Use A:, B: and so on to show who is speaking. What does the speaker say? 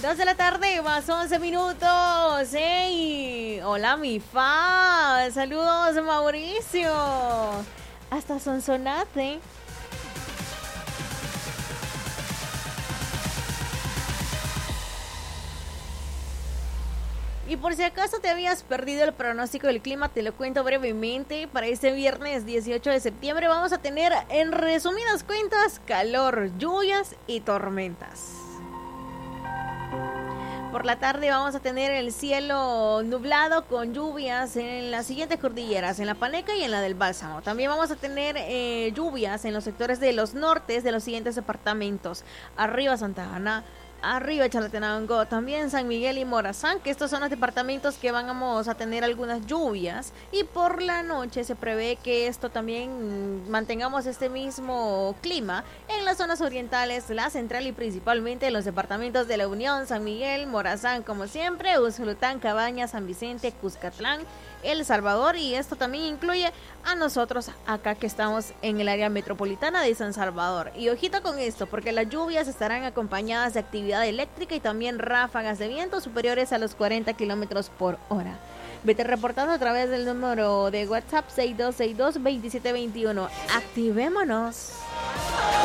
A: 2 de la tarde, más 11 minutos. ¡Hey! Hola, mi fa. Saludos, Mauricio. Hasta Sonsonate. Y por si acaso te habías perdido el pronóstico del clima, te lo cuento brevemente. Para este viernes 18 de septiembre vamos a tener, en resumidas cuentas, calor, lluvias y tormentas. Por la tarde vamos a tener el cielo nublado con lluvias en las siguientes cordilleras, en la Paneca y en la del Bálsamo. También vamos a tener lluvias en los sectores de los nortes de los siguientes departamentos. Arriba Santa Ana, arriba Chalatenango, también San Miguel y Morazán, que estos son los departamentos que vamos a tener algunas lluvias. Y por la noche se prevé que esto también mantengamos este mismo clima en las zonas orientales, la central y principalmente en los departamentos de La Unión, San Miguel, Morazán, como siempre, Usulután, Cabañas, San Vicente, Cuscatlán, El Salvador, y esto también incluye a nosotros acá que estamos en el área metropolitana de San Salvador. Y ojito con esto, porque las lluvias estarán acompañadas de actividad eléctrica y también ráfagas de viento superiores a los 40 kilómetros por hora. Vete reportando a través del número de WhatsApp 6262-2721. ¡Activémonos!